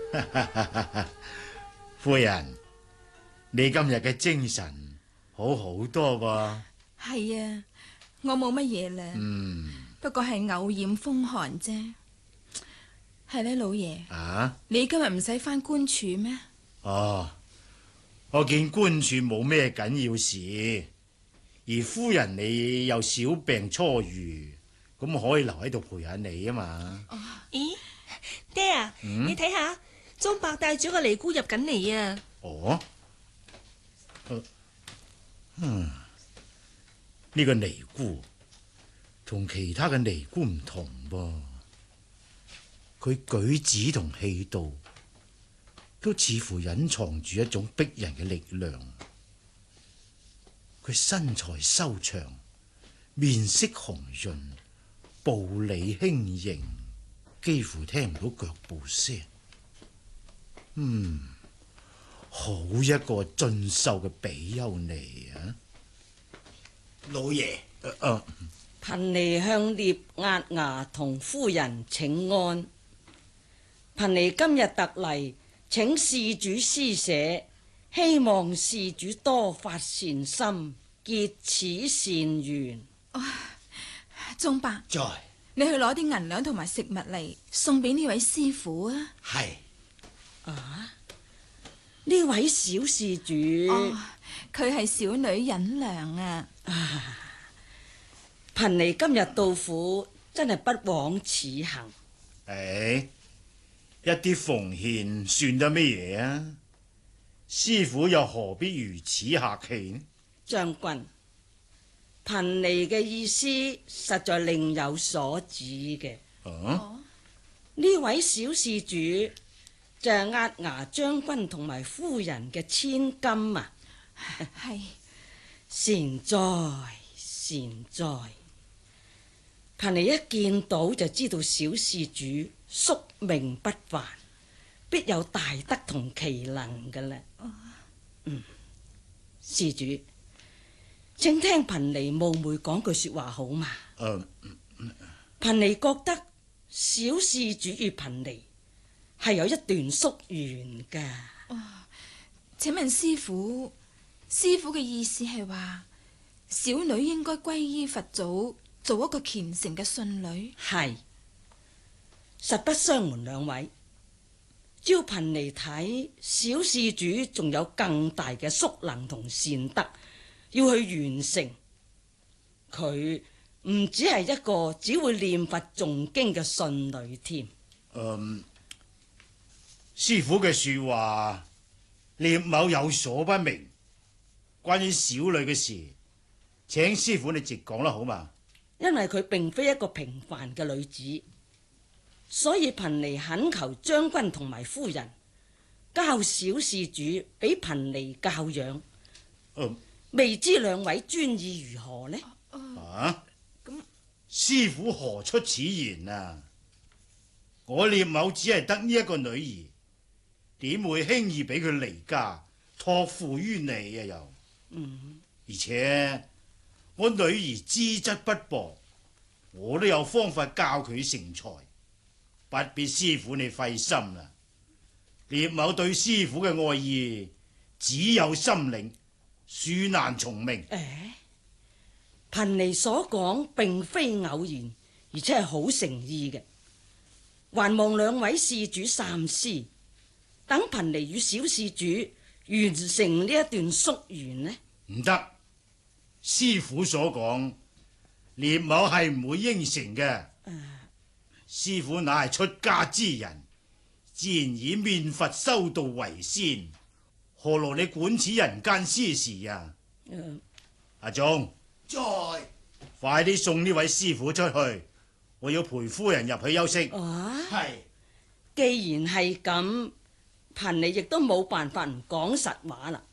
夫人，你今日嘅精神好好多噃。 係啊，我冇乜嘢啦。不過係偶染風寒啫。係咧，老爺。 啊？ 你今日唔使返官署咩？ 哦，我見官署冇咩緊要事，而夫人你又小病初愈，咁可以留喺度陪下你啊嘛。 咦，爹啊，你睇下，鐘伯帶住個尼姑入緊嚟啊！ 哦，呢個尼姑同其他嘅尼姑唔同噃，佢舉止同氣度都似乎隱藏住一種逼人嘅力量。佢身材修長，面色紅潤，步履輕盈，幾乎聽唔到腳步聲。好一個俊秀嘅比丘尼啊！ 老爺， 貧尼向聶押牙同夫人請安。貧尼今日特嚟請施主施捨，希望施主多發善心，結此善緣。 鐘伯， 在你去攞啲銀兩同埋食物嚟送俾呢位師傅啊！ 係呢位小施主， 佢係小女忍良啊！ 貧尼今日到府，真係不枉此行。 一啲奉獻算得咩嘢啊？師傅又何必如此客氣呢？ 將軍，貧尼嘅意思實在另有所指嘅。呢位小施主就係押牙將軍同埋夫人嘅千金啊！ 係善哉善哉。貧尼一見到就知道小施主宿命不凡，必有大德同奇能㗎啦。施主，請聽貧尼冒昧講句說話好嘛？貧尼覺得小施主與貧尼係有一段宿緣噶。 請問師傅嘅意思係話，小女應該皈依佛祖，做一個虔誠嘅信女？ 係，實不相瞞兩位，照貧尼睇，小施主仲有更大嘅宿能同善德要去完成。佢唔只係一個只會念佛誦經嘅信女添。 師傅嘅說話，聶某有所不明。關於小女嘅事，請師傅你直講啦，好嘛？ 因為佢並非一個平凡嘅女子，所以貧尼懇求將軍同埋夫人交小施主俾貧尼教養。未知兩位專意如何呢？ 師傅何出此言啊？我聶某只係得呢一個女兒，點會輕易俾佢離家託付於你啊？又而且我女兒資質不薄，我都有方法教佢成才，不必師傅你費心啦。聶某對師傅嘅愛意只有心領，恕難從命。 貧尼所講並非偶然，而且係好誠意嘅，還望兩位施主三思，等貧尼與小施主完成呢一段宿緣呢？ 唔得，師傅所講，聶某係唔會應承嘅。師傅乃係出家之人，自然以面佛修道為先，何勞你管此人間私事啊？阿忠， 在快啲送呢位師傅出去，我要陪夫人入去休息。 係既然係咁，貧尼亦都冇辦法唔講實話啦。